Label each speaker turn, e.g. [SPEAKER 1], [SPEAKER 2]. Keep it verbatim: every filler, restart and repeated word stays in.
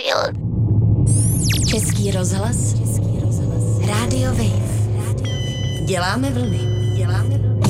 [SPEAKER 1] chill. Český rozhlas, Český rozhlas, Radio Wave. Děláme vlny, děláme vlny.